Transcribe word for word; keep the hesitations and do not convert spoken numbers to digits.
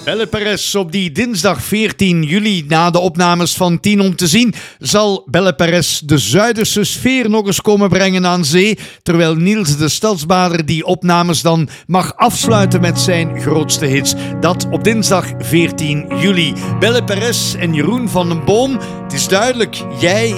Belle Perez op die dinsdag veertien juli na de opnames van Tien om te zien zal Belle Perez de Zuiderse sfeer nog eens komen brengen aan zee, terwijl Niels de Stadsbader die opnames dan mag afsluiten met zijn grootste hits. Dat op dinsdag veertien juli. Belle Perez en Jeroen van den Boom, het is duidelijk, jij